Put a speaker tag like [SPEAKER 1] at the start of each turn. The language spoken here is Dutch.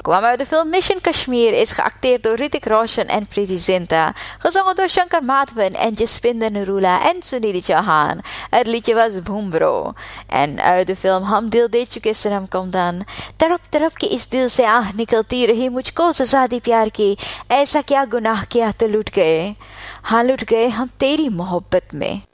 [SPEAKER 1] kwam uit de film Mission Kashmir, is geacteerd door Hrithik Roshan en Preity Zinta, gezongen door Shankar Mahadevan en Jaspinder Narula en Sunidhi Chauhan. Het liedje was Boom Bro. En uit de film Hum Dil De Chuke Sanam komt dan Tarap Tarap Ke Is Dil Se Aah Nikalti Rahi Mujhko Sazadi Pyar Ki, Aisa Kya Gunah Kiya To Lut Gaye. हाँ लुट गए हम तेरी मोहब्बत में.